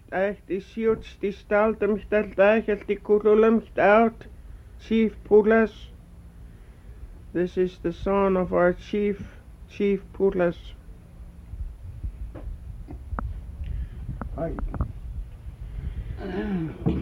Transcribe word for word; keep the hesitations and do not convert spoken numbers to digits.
Ähti siutsti staltamist ähti kurulamist out, Chief Pulas. This is the son of our chief, Chief Pulas. Ai.